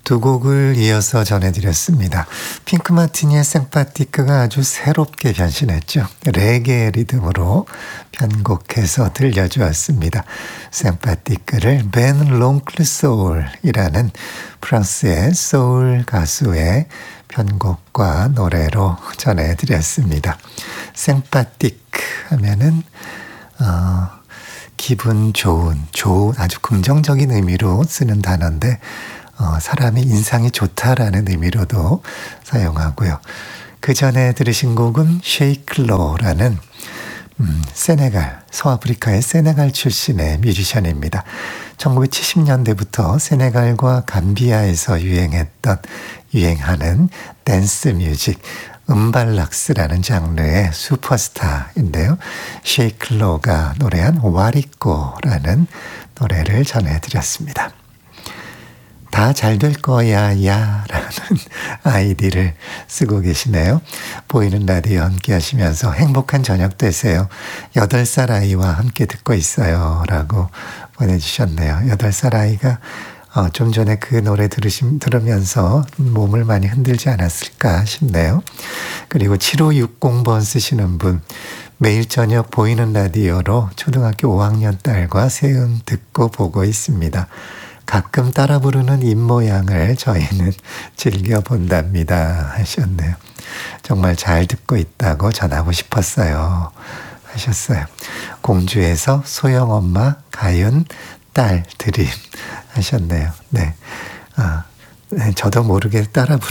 두 곡을 이어서 전해드렸습니다. 핑크 마티니의 생파티크가 아주 새롭게 변신했죠. 레게 리듬으로 편곡해서 들려주었습니다. 생파티크를 벤 롱클소울이라는 프랑스의 소울 가수의 편곡과 노래로 전해드렸습니다. 생파티크 하면은 기분 좋은 아주 긍정적인 의미로 쓰는 단어인데 사람이 인상이 좋다라는 의미로도 사용하고요. 그 전에 들으신 곡은 쉐이클로라는 세네갈, 서아프리카의 세네갈 출신의 뮤지션입니다. 1970년대부터 세네갈과 감비아에서 유행하는 댄스 뮤직, 음발락스라는 장르의 슈퍼스타인데요. 쉐이클로가 노래한 와리꼬라는 노래를 전해드렸습니다. 다 잘 될 거야 야 라는 아이디를 쓰고 계시네요. 보이는 라디오 함께 하시면서 행복한 저녁 되세요. 8살 아이와 함께 듣고 있어요 라고 보내주셨네요. 8살 아이가 좀 전에 그 노래 들으면서 몸을 많이 흔들지 않았을까 싶네요. 그리고 7560번 쓰시는 분, 매일 저녁 보이는 라디오로 초등학교 5학년 딸과 세음 듣고 보고 있습니다. 가끔 따라 부르는 입모양을 저희는 즐겨본답니다 하셨네요. 정말 잘 듣고 있다고 전하고 싶었어요 하셨어요. 공주에서 소영엄마, 가윤, 딸 드림 하셨네요. 네, 저도 모르게 따라